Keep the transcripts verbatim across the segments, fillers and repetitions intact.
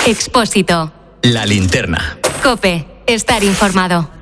Expósito. La linterna. COPE. Estar informado.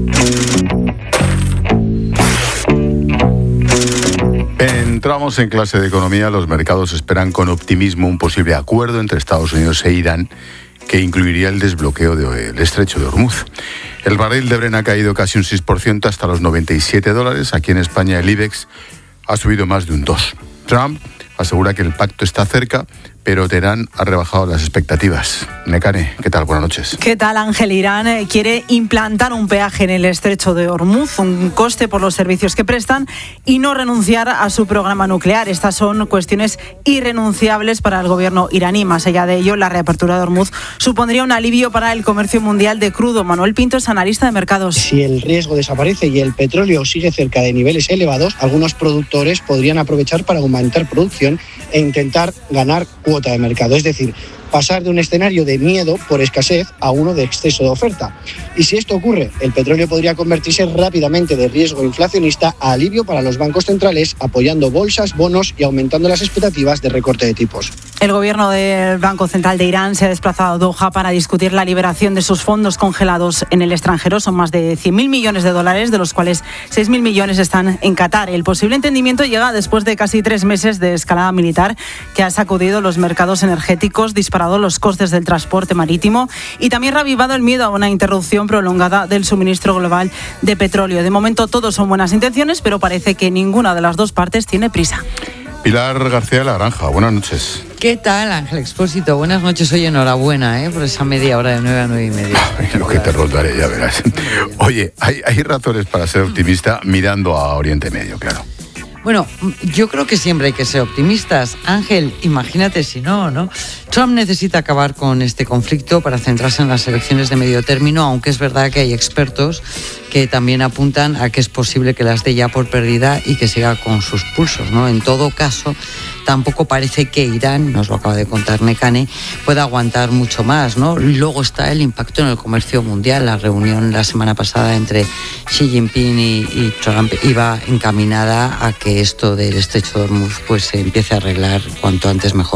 Entramos en clase de economía. Los mercados esperan con optimismo un posible acuerdo entre Estados Unidos e Irán que incluiría el desbloqueo del estrecho de Hormuz. El barril de Brent ha caído casi un seis por ciento hasta los noventa y siete dólares. Aquí en España el IBEX ha subido más de un dos por ciento. Trump asegura que el pacto está cerca, pero Teherán ha rebajado las expectativas. Nekane, ¿qué tal? Buenas noches. ¿Qué tal, Ángel? Irán quiere implantar un peaje en el estrecho de Hormuz, un coste por los servicios que prestan y no renunciar a su programa nuclear. Estas son cuestiones irrenunciables para el gobierno iraní. Más allá de ello, la reapertura de Hormuz supondría un alivio para el comercio mundial de crudo. Manuel Pinto es analista de mercados. Si el riesgo desaparece y el petróleo sigue cerca de niveles elevados, algunos productores podrían aprovechar para aumentar producción e intentar ganar cuota de mercado, es decir, pasar de un escenario de miedo por escasez a uno de exceso de oferta. Y si esto ocurre, el petróleo podría convertirse rápidamente de riesgo inflacionista a alivio para los bancos centrales, apoyando bolsas, bonos y aumentando las expectativas de recorte de tipos. El gobierno del Banco Central de Irán se ha desplazado a Doha para discutir la liberación de sus fondos congelados en el extranjero. Son más de cien mil millones de dólares, de los cuales seis mil millones están en Qatar. El posible entendimiento llega después de casi tres meses de escalada militar que ha sacudido los mercados energéticos, disparado los costes del transporte marítimo y también reavivado el miedo a una interrupción prolongada del suministro global de petróleo. De momento todo son buenas intenciones, pero parece que ninguna de las dos partes tiene prisa. Pilar García de la Granja, buenas noches. ¿Qué tal, Ángel Expósito? Buenas noches. Oye, enhorabuena ¿eh? por esa media hora de nueve a nueve y media. Lo que te rondaré, ya verás. Oye, hay, hay razones para ser optimista mirando a Oriente Medio, claro. Bueno, yo creo que siempre hay que ser optimistas. Ángel, imagínate si no, ¿no? Trump necesita acabar con este conflicto para centrarse en las elecciones de medio término, aunque es verdad que hay expertos que también apuntan a que es posible que las dé ya por perdida y que siga con sus pulsos, ¿no? En todo caso, tampoco parece que Irán, nos lo acaba de contar Nekane, pueda aguantar mucho más, ¿no? Luego está el impacto en el comercio mundial. La reunión la semana pasada entre Xi Jinping y, y Trump iba encaminada a que esto del estrecho de Hormuz pues se empiece a arreglar cuanto antes mejor.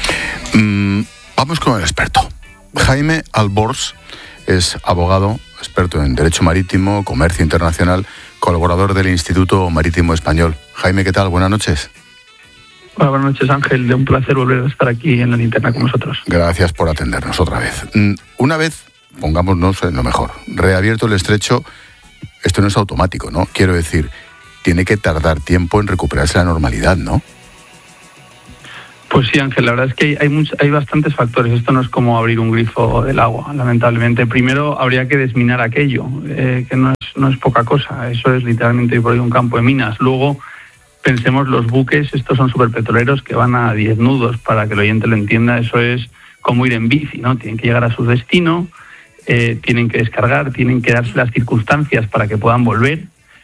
Mm, vamos con el experto. Jaime Alborz es abogado, experto en Derecho Marítimo, Comercio Internacional, colaborador del Instituto Marítimo Español. Jaime, ¿qué tal? Buenas noches. Hola, buenas noches, Ángel. De un placer volver a estar aquí en la linterna con vosotros. Gracias por atendernos otra vez. Una vez, pongámonos en lo mejor, reabierto el estrecho, esto no es automático, ¿no? Quiero decir, tiene que tardar tiempo en recuperarse la normalidad, ¿no? Pues sí, Ángel, la verdad es que hay, hay, much, hay bastantes factores. Esto no es como abrir un grifo del agua, lamentablemente. Primero, habría que desminar aquello, eh, que no es, no es poca cosa. Eso es literalmente por ahí un campo de minas. Luego, pensemos los buques, estos son superpetroleros que van a diez nudos, para que el oyente lo entienda. Eso es como ir en bici, ¿no? Tienen que llegar a su destino, eh, tienen que descargar, tienen que darse las circunstancias para que puedan volver.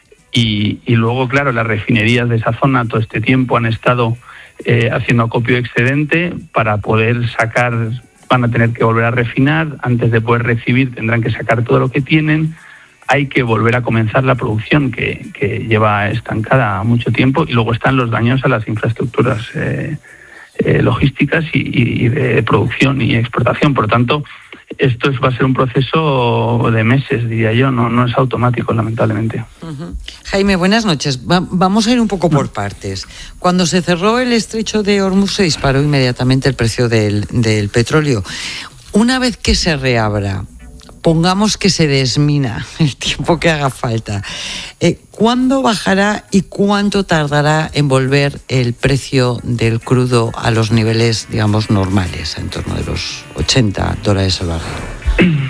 Y, y luego, claro, las refinerías de esa zona todo este tiempo han estado eh, haciendo acopio de excedente para poder sacar, van a tener que volver a refinar, antes de poder recibir tendrán que sacar todo lo que tienen. Hay que volver a comenzar la producción que, que lleva estancada mucho tiempo, y luego están los daños a las infraestructuras eh, eh, logísticas y, y de producción y exportación. Por lo tanto, esto es, va a ser un proceso de meses, diría yo, no, no es automático, lamentablemente. Uh-huh. Jaime, buenas noches. Va, vamos a ir un poco por partes. Cuando se cerró el estrecho de Hormuz se disparó inmediatamente el precio del, del petróleo. Una vez que se reabra, pongamos que se desmina el tiempo que haga falta, eh, ¿cuándo bajará y cuánto tardará en volver el precio del crudo a los niveles, digamos, normales, en torno de los ochenta dólares el barril?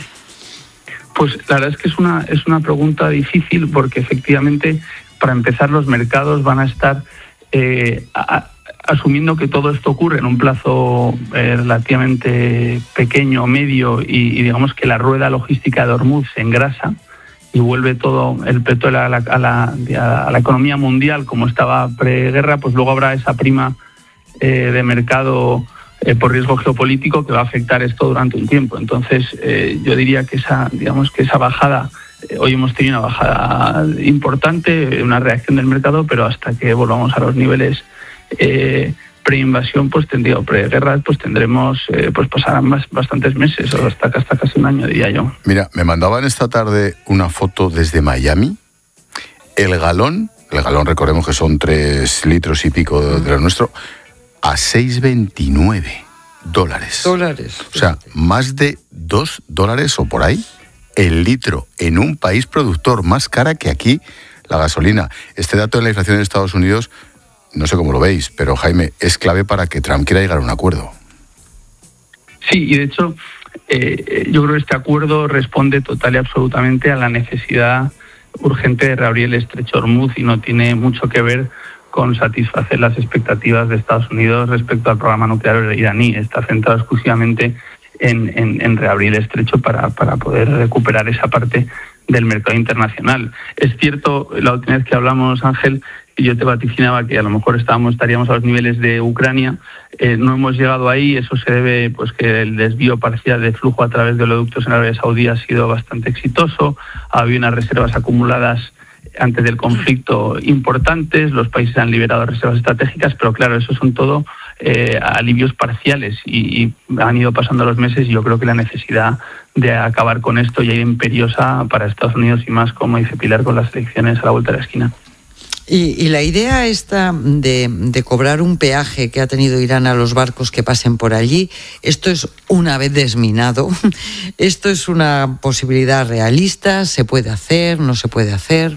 Pues la verdad es que es una, es una pregunta difícil, porque efectivamente, para empezar, los mercados van a estar eh, a, asumiendo que todo esto ocurre en un plazo eh, relativamente pequeño, medio, y, y digamos que la rueda logística de Hormuz se engrasa y vuelve todo el petróleo a la, a la, a la economía mundial como estaba preguerra, pues luego habrá esa prima eh, de mercado eh, por riesgo geopolítico que va a afectar esto durante un tiempo. Entonces, eh, yo diría que esa, digamos que esa bajada, eh, hoy hemos tenido una bajada importante, una reacción del mercado, pero hasta que volvamos a los niveles Eh, preinvasión, pues tendría, o preguerra, pues tendremos, eh, pues pasarán más, bastantes meses, o hasta, hasta casi un año, diría yo. Mira, me mandaban esta tarde una foto desde Miami. El galón, el galón recordemos que son tres litros y pico de, de lo nuestro, a seis veintinueve dólares. Dólares. O sea, más de dos dólares o por ahí el litro en un país productor, más cara que aquí la gasolina. Este dato de la inflación en Estados Unidos, no sé cómo lo veis, pero Jaime, es clave para que Trump quiera llegar a un acuerdo. Sí, y de hecho, eh, yo creo que este acuerdo responde total y absolutamente a la necesidad urgente de reabrir el estrecho de Hormuz y no tiene mucho que ver con satisfacer las expectativas de Estados Unidos respecto al programa nuclear iraní. Está centrado exclusivamente en, en, en reabrir el estrecho para, para poder recuperar esa parte del mercado internacional. Es cierto, la última vez que hablamos, Ángel, y yo te vaticinaba que a lo mejor estábamos, estaríamos a los niveles de Ucrania, eh, no hemos llegado ahí, eso se debe pues que el desvío parcial de flujo a través de oleoductos en Arabia Saudí ha sido bastante exitoso, había unas reservas acumuladas antes del conflicto importantes, los países han liberado reservas estratégicas, pero claro, eso son todo eh, alivios parciales y, y han ido pasando los meses y yo creo que la necesidad de acabar con esto ya es imperiosa para Estados Unidos y más, como dice Pilar, con las elecciones a la vuelta de la esquina. Y, y la idea esta de, de cobrar un peaje que ha tenido Irán a los barcos que pasen por allí, esto es una vez desminado, esto es una posibilidad realista, ¿se puede hacer, no se puede hacer?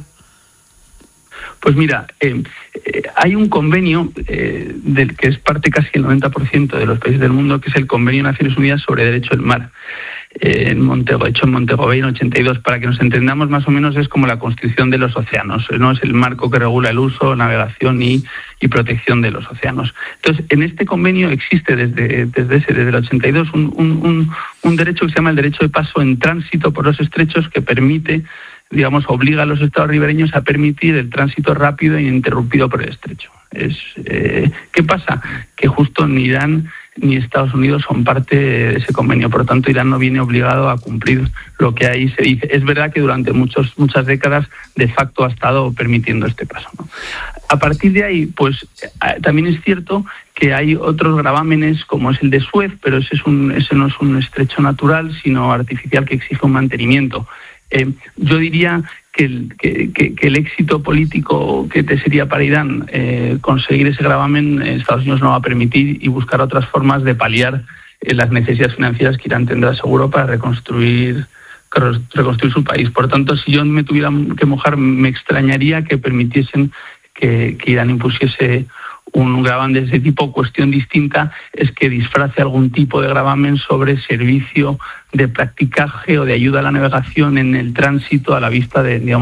Pues mira, eh, eh, hay un convenio eh, del que es parte casi el noventa por ciento de los países del mundo, que es el Convenio de Naciones Unidas sobre Derecho del Mar, eh, en Montego, hecho en Montego Bay en ochenta y dos. Para que nos entendamos más o menos, es como la Constitución de los océanos, ¿no? Es el marco que regula el uso, navegación y, y protección de los océanos. Entonces, en este convenio existe desde, desde, ese, desde el ochenta y dos un, un, un, un derecho que se llama el derecho de paso en tránsito por los estrechos, que permite, digamos, obliga a los estados ribereños a permitir el tránsito rápido e ininterrumpido por el estrecho. Es, eh, ¿qué pasa? Que justo ni Irán ni Estados Unidos son parte de ese convenio, por lo tanto Irán no viene obligado a cumplir lo que ahí se dice. Es verdad que durante muchos, muchas décadas de facto ha estado permitiendo este paso, ¿no? A partir de ahí, pues también es cierto que hay otros gravámenes como es el de Suez, pero ese, es un, ese no es un estrecho natural, sino artificial que exige un mantenimiento. Eh, yo diría que el, que, que, que el éxito político que te sería para Irán eh, conseguir ese gravamen, Estados Unidos no va a permitir y buscar otras formas de paliar eh, las necesidades financieras que Irán tendrá seguro para reconstruir, reconstruir su país. Por tanto, si yo me tuviera que mojar, me extrañaría que permitiesen que, que Irán impusiese un gravamen de ese tipo. Cuestión distinta es que disfrace algún tipo de gravamen sobre servicio de practicaje o de ayuda a la navegación en el tránsito a la vista de, digamos,